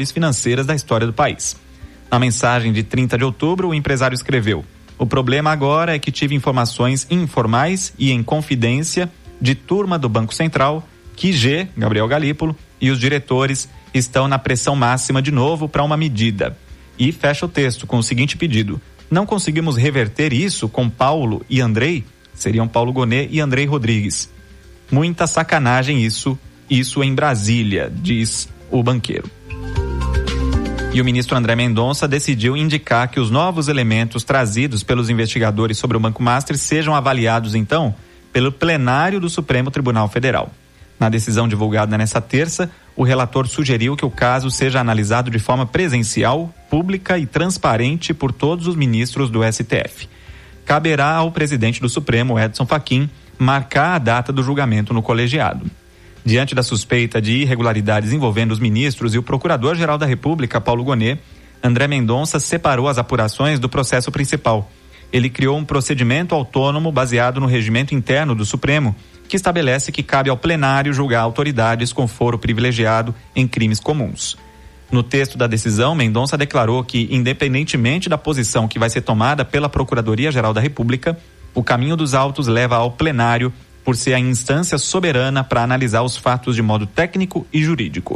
financeiras da história do país. Na mensagem de 30 de outubro, o empresário escreveu: "O problema agora é que tive informações informais e em confidência de turma do Banco Central que Gabriel Galípolo, e os diretores estão na pressão máxima de novo para uma medida." E fecha o texto com o seguinte pedido: "Não conseguimos reverter isso com Paulo e Andrei?" Seriam Paulo Gonet e Andrei Rodrigues. "Muita sacanagem isso em Brasília", diz o banqueiro. E o ministro André Mendonça decidiu indicar que os novos elementos trazidos pelos investigadores sobre o Banco Master sejam avaliados, então, pelo plenário do Supremo Tribunal Federal. Na decisão divulgada nesta terça, o relator sugeriu que o caso seja analisado de forma presencial, pública e transparente por todos os ministros do STF. Caberá ao presidente do Supremo, Edson Fachin, marcar a data do julgamento no colegiado. Diante da suspeita de irregularidades envolvendo os ministros e o Procurador-Geral da República, Paulo Gonet, André Mendonça separou as apurações do processo principal. Ele criou um procedimento autônomo baseado no regimento interno do Supremo, que estabelece que cabe ao plenário julgar autoridades com foro privilegiado em crimes comuns. No texto da decisão, Mendonça declarou que, independentemente da posição que vai ser tomada pela Procuradoria-Geral da República, o caminho dos autos leva ao plenário por ser a instância soberana para analisar os fatos de modo técnico e jurídico.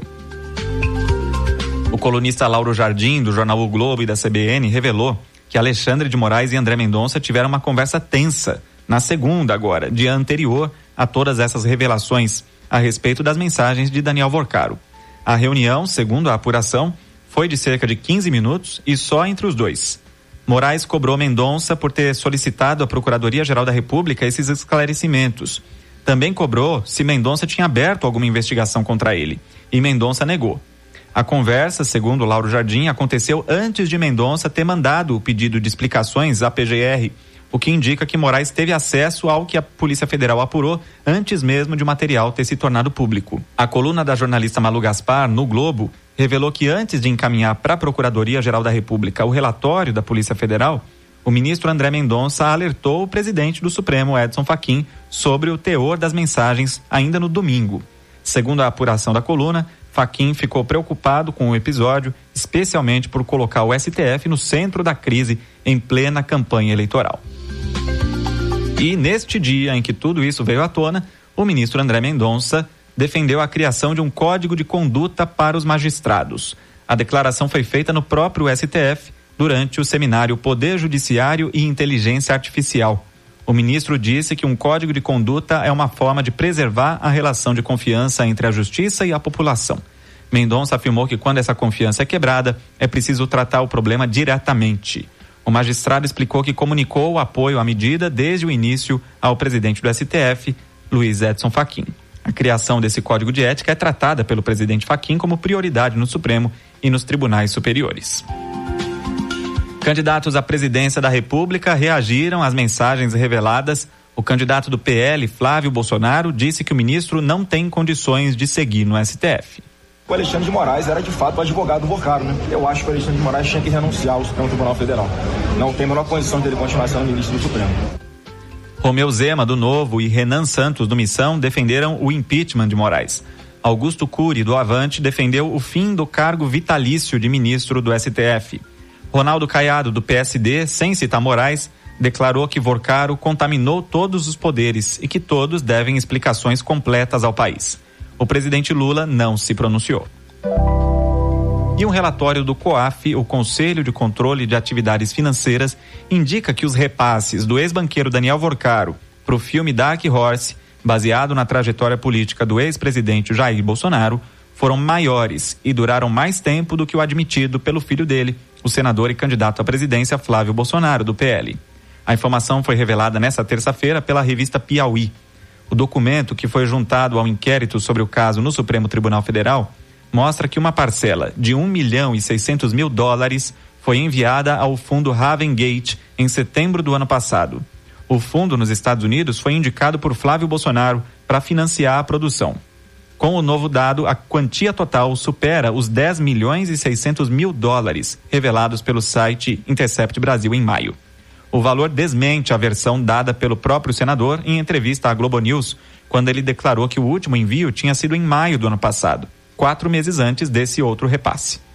O colunista Lauro Jardim, do jornal O Globo e da CBN, revelou que Alexandre de Moraes e André Mendonça tiveram uma conversa tensa, na segunda agora, dia anterior a todas essas revelações a respeito das mensagens de Daniel Vorcaro. A reunião, segundo a apuração, foi de cerca de 15 minutos e só entre os dois. Moraes cobrou Mendonça por ter solicitado à Procuradoria-Geral da República esses esclarecimentos. Também cobrou se Mendonça tinha aberto alguma investigação contra ele, e Mendonça negou. A conversa, segundo Lauro Jardim, aconteceu antes de Mendonça ter mandado o pedido de explicações à PGR, o que indica que Moraes teve acesso ao que a Polícia Federal apurou antes mesmo de o material ter se tornado público. A coluna da jornalista Malu Gaspar, no Globo, revelou que antes de encaminhar para a Procuradoria-Geral da República o relatório da Polícia Federal, o ministro André Mendonça alertou o presidente do Supremo, Edson Fachin, sobre o teor das mensagens ainda no domingo. Segundo a apuração da coluna, Fachin ficou preocupado com o episódio, especialmente por colocar o STF no centro da crise em plena campanha eleitoral. E neste dia em que tudo isso veio à tona, o ministro André Mendonça defendeu a criação de um código de conduta para os magistrados. A declaração foi feita no próprio STF durante o seminário Poder Judiciário e Inteligência Artificial. O ministro disse que um código de conduta é uma forma de preservar a relação de confiança entre a justiça e a população. Mendonça afirmou que quando essa confiança é quebrada, é preciso tratar o problema diretamente. O magistrado explicou que comunicou o apoio à medida desde o início ao presidente do STF, Luiz Edson Fachin. A criação desse código de ética é tratada pelo presidente Fachin como prioridade no Supremo e nos tribunais superiores. Candidatos à presidência da República reagiram às mensagens reveladas. O candidato do PL, Flávio Bolsonaro, disse que o ministro não tem condições de seguir no STF. O Alexandre de Moraes era de fato o advogado do Vorcaro, né? Eu acho que o Alexandre de Moraes tinha que renunciar ao Supremo Tribunal Federal. Não tem a menor condição de ele continuar sendo ministro do Supremo. Romeu Zema, do Novo, e Renan Santos, do Missão, defenderam o impeachment de Moraes. Augusto Cury, do Avante, defendeu o fim do cargo vitalício de ministro do STF. Ronaldo Caiado, do PSD, sem citar Moraes, declarou que Vorcaro contaminou todos os poderes e que todos devem explicações completas ao país. O presidente Lula não se pronunciou. E um relatório do COAF, o Conselho de Controle de Atividades Financeiras, indica que os repasses do ex-banqueiro Daniel Vorcaro para o filme Dark Horse, baseado na trajetória política do ex-presidente Jair Bolsonaro, foram maiores e duraram mais tempo do que o admitido pelo filho dele, o senador e candidato à presidência Flávio Bolsonaro, do PL. A informação foi revelada nesta terça-feira pela revista Piauí. O documento, que foi juntado ao inquérito sobre o caso no Supremo Tribunal Federal, mostra que uma parcela de $1.600.000 foi enviada ao fundo Ravengate em setembro do ano passado. O fundo nos Estados Unidos foi indicado por Flávio Bolsonaro para financiar a produção. Com o novo dado, a quantia total supera os $10.600.000 revelados pelo site Intercept Brasil em maio. O valor desmente a versão dada pelo próprio senador em entrevista à Globo News, quando ele declarou que o último envio tinha sido em maio do ano passado, 4 meses antes desse outro repasse.